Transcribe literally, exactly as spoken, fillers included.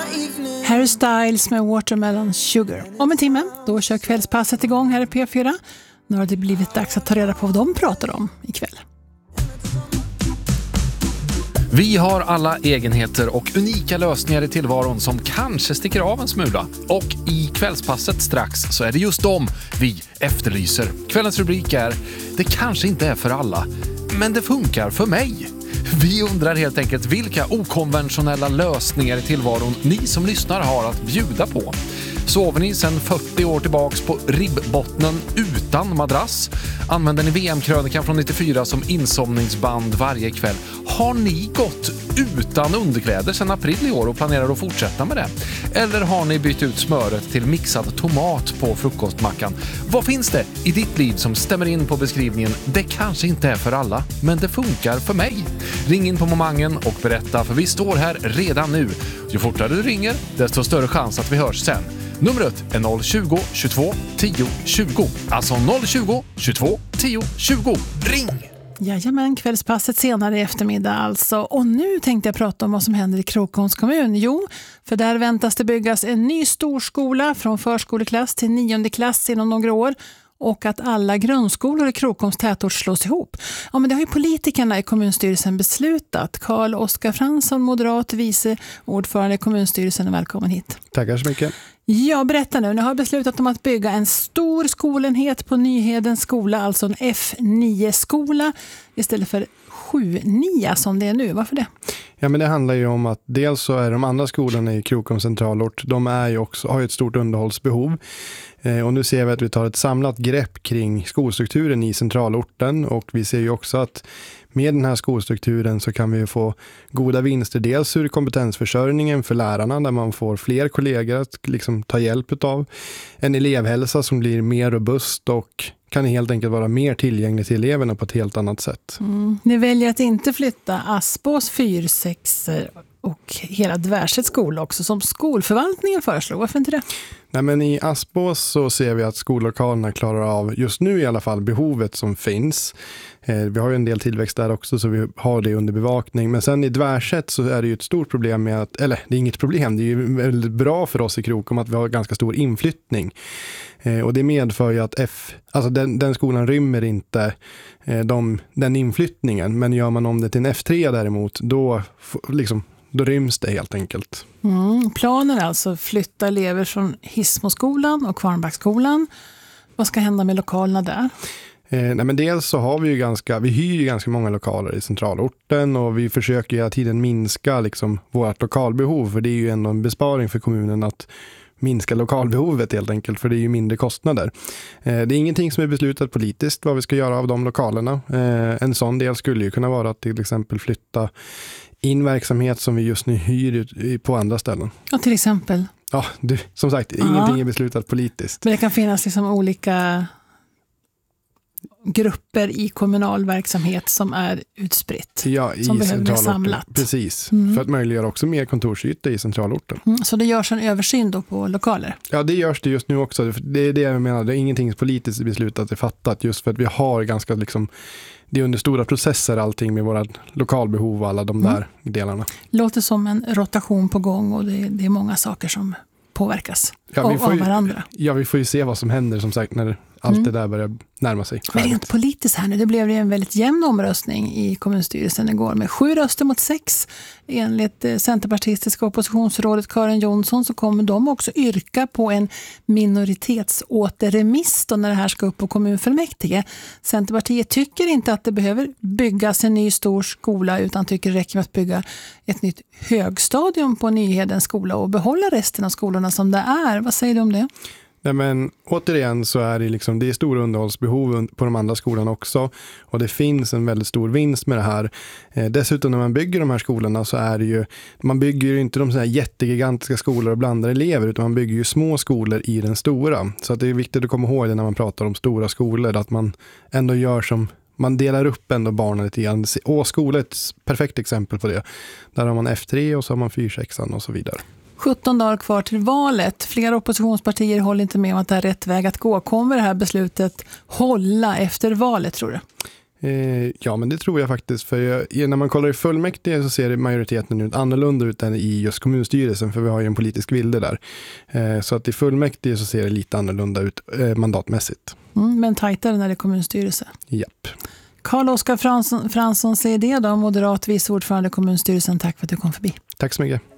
Harry Styles med Watermelon Sugar. Om en timme, då kör kvällspasset igång här i P fyra. Nu har det blivit dags att ta reda på vad de pratar om ikväll. Vi har alla egenheter och unika lösningar i tillvaron som kanske sticker av en smula. Och i kvällspasset strax så är det just dem vi efterlyser. Kvällens rubrik är: det kanske inte är för alla, men det funkar för mig. Vi undrar helt enkelt vilka okonventionella lösningar i tillvaron ni som lyssnar har att bjuda på. Sover ni sedan fyrtio år tillbaks på ribbbottnen utan madrass? Använder ni V M-krönikan från nittiofyra som insomningsband varje kväll? Har ni gått utan underkläder sedan april i år och planerar att fortsätta med det? Eller har ni bytt ut smöret till mixad tomat på frukostmackan? Vad finns det i ditt liv som stämmer in på beskrivningen: det kanske inte är för alla, men det funkar för mig? Ring in på momangen och berätta, för vi står här redan nu. Ju fortare du ringer, desto större chans att vi hörs sen. Numret är noll tjugo, tjugotvå, tio, tjugo. Alltså noll tjugo, tjugotvå, tio, tjugo. Ring! Jajamän, kvällspasset senare i eftermiddag alltså. Och nu tänkte jag prata om vad som händer i Krokoms kommun. Jo, för där väntas det byggas en ny storskola från förskoleklass till nionde klass inom några år. Och att alla grundskolor i Krokoms tätort slås ihop. Ja, men det har ju politikerna i kommunstyrelsen beslutat. Carl-Oskar Fransson, moderat vice ordförande i kommunstyrelsen, är välkommen hit. Tackar så mycket. Ja, berätta nu. Ni har beslutat om att bygga en stor skolenhet på Nyhedens skola, alltså en F nio-skola istället för sju nio som det är nu. Varför det? Ja, men det handlar ju om att dels så är de andra skolorna i Krokoms centralort, de är ju också, har ju ett stort underhållsbehov. Eh, och nu ser vi att vi tar ett samlat grepp kring skolstrukturen i centralorten, och vi ser ju också att med den här skolstrukturen så kan vi få goda vinster, dels ur kompetensförsörjningen för lärarna där man får fler kollegor att liksom ta hjälp av, en elevhälsa som blir mer robust och kan helt enkelt vara mer tillgänglig till eleverna på ett helt annat sätt. Mm. Ni väljer att inte flytta Aspås fyra sex och hela Dvärsets skola också som skolförvaltningen föreslår. Varför inte det? Nej, men i Aspås så ser vi att skollokalerna klarar av, just nu i alla fall, behovet som finns. Eh, vi har ju en del tillväxt där också, så vi har det under bevakning. Men sen i Dvärset så är det ju ett stort problem med att, eller det är inget problem, det är ju väldigt bra för oss i Krokom att vi har ganska stor inflyttning. Eh, och det medför ju att F, alltså den, den skolan rymmer inte eh, de, den inflyttningen. Men gör man om det till en F tre däremot, då liksom Då ryms det helt enkelt. Mm, planen är alltså flytta elever från Hismoskolan och Kvarnbackskolan. Vad ska hända med lokalerna där? Eh, nej men dels så har vi ju ganska, vi hyr ju ganska många lokaler i centralorten, och vi försöker hela tiden minska liksom vårt lokalbehov, för det är ju ändå en besparing för kommunen att minska lokalbehovet helt enkelt, för det är ju mindre kostnader. Eh, det är ingenting som är beslutat politiskt vad vi ska göra av de lokalerna. Eh, en sån del skulle ju kunna vara att till exempel flytta in verksamhet som vi just nu hyr på andra ställen. Ja, till exempel? Ja, du, som sagt, ja. Ingenting är beslutat politiskt. Men det kan finnas liksom olika grupper i kommunal verksamhet som är utspritt. Ja, i som behöver bli samlat. Precis, mm. för att möjliggöra också mer kontorsyta i centralorten. Mm, så det görs en översyn då på lokaler? Ja, det görs det just nu också. Det är det jag menar, det är ingenting politiskt beslutat är fattat, just för att vi har ganska liksom, det är under stora processer allting med våra lokalbehov och alla de där mm. delarna. Låter som en rotation på gång, och det, det är många saker som påverkas ja, av, vi får ju, av varandra. Ja, vi får ju se vad som händer som sagt när allt mm. det där börjar närma sig. Men rent politiskt här nu, det blev en väldigt jämn omröstning i kommunstyrelsen igår med sju röster mot sex. Enligt centerpartistiska oppositionsrådet Karin Jonsson så kommer de också yrka på en minoritetsåterremiss då när det här ska upp på kommunfullmäktige. Centerpartiet tycker inte att det behöver byggas en ny stor skola, utan tycker det räcker med att bygga ett nytt högstadium på Nyhedens skola och behålla resten av skolorna som det är. Vad säger du om det? Nej, men återigen så är det liksom, det är stora underhållsbehov på de andra skolorna också, och det finns en väldigt stor vinst med det här. Eh, dessutom när man bygger de här skolorna så är det ju, man bygger ju inte de så här jättegigantiska skolor och blandar elever, utan man bygger ju små skolor i den stora. Så att det är viktigt att komma ihåg det när man pratar om stora skolor, att man ändå gör som, man delar upp ändå barnen lite grann. Åskola är ett perfekt exempel på det. Där har man F tre och så har man fyra sex och så vidare. sjutton dagar kvar till valet. Flera oppositionspartier håller inte med om att det är rätt väg att gå. Kommer det här beslutet hålla efter valet, tror du? Eh, ja, men det tror jag faktiskt. För jag, när man kollar i fullmäktige så ser det majoriteten ut annorlunda ut än i just kommunstyrelsen, för vi har ju en politisk vilde där. Eh, så att i fullmäktige så ser det lite annorlunda ut eh, mandatmässigt. Mm, men tajtare när det är kommunstyrelse. Japp. Carl-Oskar Fransson, Fransson säger det då, moderat vice ordförande i kommunstyrelsen. Tack för att du kom förbi. Tack så mycket.